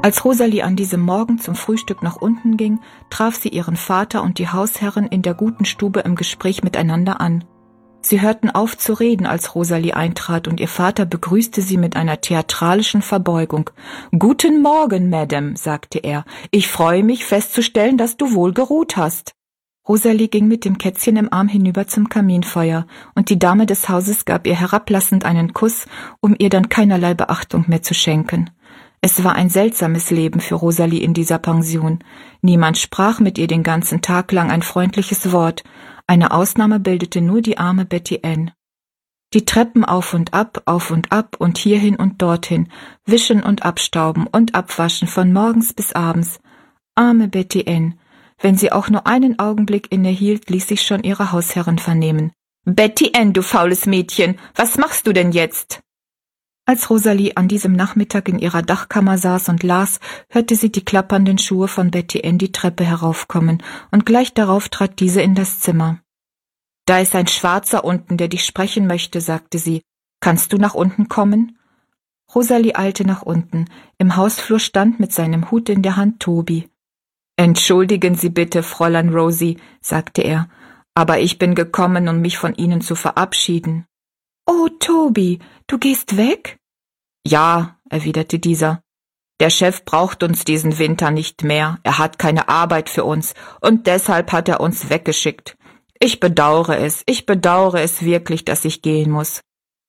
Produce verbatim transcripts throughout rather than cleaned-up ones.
Als Rosalie an diesem Morgen zum Frühstück nach unten ging, traf sie ihren Vater und die Hausherrin in der guten Stube im Gespräch miteinander an. Sie hörten auf zu reden, als Rosalie eintrat, und ihr Vater begrüßte sie mit einer theatralischen Verbeugung. »Guten Morgen, Madame«, sagte er. »Ich freue mich festzustellen, dass du wohl geruht hast.« Rosalie ging mit dem Kätzchen im Arm hinüber zum Kaminfeuer, und die Dame des Hauses gab ihr herablassend einen Kuss, um ihr dann keinerlei Beachtung mehr zu schenken. Es war ein seltsames Leben für Rosalie in dieser Pension. Niemand sprach mit ihr den ganzen Tag lang ein freundliches Wort. Eine Ausnahme bildete nur die arme Betty Ann. Die Treppen auf und ab, auf und ab und hierhin und dorthin, wischen und abstauben und abwaschen von morgens bis abends. Arme Betty Ann. Wenn sie auch nur einen Augenblick innehielt, ließ sich schon ihre Hausherrin vernehmen. »Betty Ann, du faules Mädchen, was machst du denn jetzt?« Als Rosalie an diesem Nachmittag in ihrer Dachkammer saß und las, hörte sie die klappernden Schuhe von Betty Ann die Treppe heraufkommen, und gleich darauf trat diese in das Zimmer. »Da ist ein Schwarzer unten, der dich sprechen möchte«, sagte sie. »Kannst du nach unten kommen?« Rosalie eilte nach unten. Im Hausflur stand mit seinem Hut in der Hand Toby. »Entschuldigen Sie bitte, Fräulein Rosie«, sagte er, »aber ich bin gekommen, um mich von Ihnen zu verabschieden.« »Oh, Toby, du gehst weg?« »Ja«, erwiderte dieser. »Der Chef braucht uns diesen Winter nicht mehr. Er hat keine Arbeit für uns, und deshalb hat er uns weggeschickt. Ich bedauere es, ich bedauere es wirklich, dass ich gehen muss.«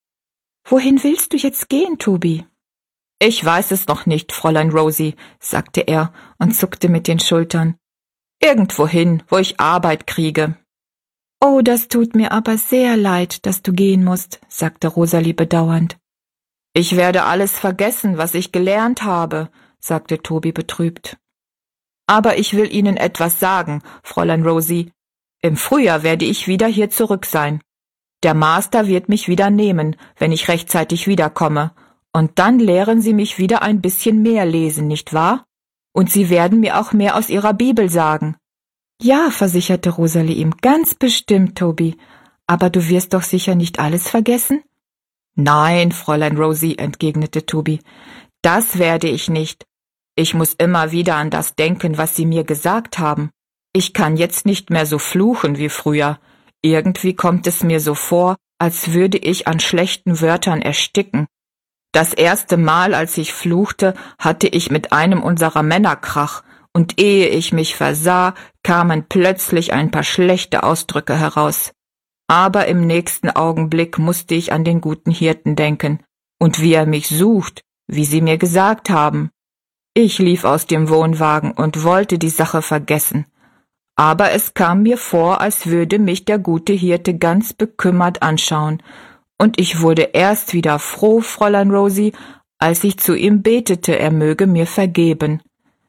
»Wohin willst du jetzt gehen, Toby?« »Ich weiß es noch nicht, Fräulein Rosie«, sagte er und zuckte mit den Schultern. »Irgendwohin, wo ich Arbeit kriege.« »Oh, das tut mir aber sehr leid, dass du gehen musst«, sagte Rosalie bedauernd. »Ich werde alles vergessen, was ich gelernt habe«, sagte Toby betrübt. »Aber ich will Ihnen etwas sagen, Fräulein Rosie. Im Frühjahr werde ich wieder hier zurück sein. Der Master wird mich wieder nehmen, wenn ich rechtzeitig wiederkomme. Und dann lehren Sie mich wieder ein bisschen mehr lesen, nicht wahr? Und Sie werden mir auch mehr aus Ihrer Bibel sagen.« »Ja«, versicherte Rosalie ihm, »ganz bestimmt, Toby. Aber du wirst doch sicher nicht alles vergessen?« »Nein, Fräulein Rosie«, entgegnete Toby, »das werde ich nicht. Ich muss immer wieder an das denken, was Sie mir gesagt haben. Ich kann jetzt nicht mehr so fluchen wie früher. Irgendwie kommt es mir so vor, als würde ich an schlechten Wörtern ersticken. Das erste Mal, als ich fluchte, hatte ich mit einem unserer Männer Krach, und ehe ich mich versah, kamen plötzlich ein paar schlechte Ausdrücke heraus. Aber im nächsten Augenblick musste ich an den guten Hirten denken, und wie er mich sucht, wie Sie mir gesagt haben. Ich lief aus dem Wohnwagen und wollte die Sache vergessen. Aber es kam mir vor, als würde mich der gute Hirte ganz bekümmert anschauen, und ich wurde erst wieder froh, Fräulein Rosie, als ich zu ihm betete, er möge mir vergeben.«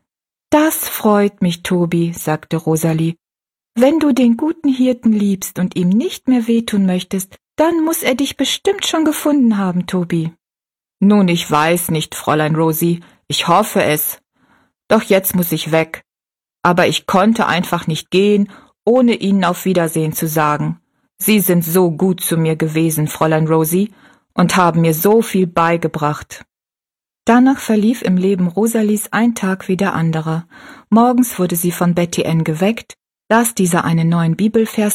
»Das freut mich, Toby«, sagte Rosalie. »Wenn du den guten Hirten liebst und ihm nicht mehr wehtun möchtest, dann muss er dich bestimmt schon gefunden haben, Toby.« »Nun, ich weiß nicht, Fräulein Rosie, ich hoffe es. Doch jetzt muss ich weg. Aber ich konnte einfach nicht gehen, ohne Ihnen auf Wiedersehen zu sagen. Sie sind so gut zu mir gewesen, Fräulein Rosie, und haben mir so viel beigebracht.« Danach verlief im Leben Rosalies ein Tag wie der andere. Morgens wurde sie von Betty Ann geweckt, las dieser einen neuen Bibelvers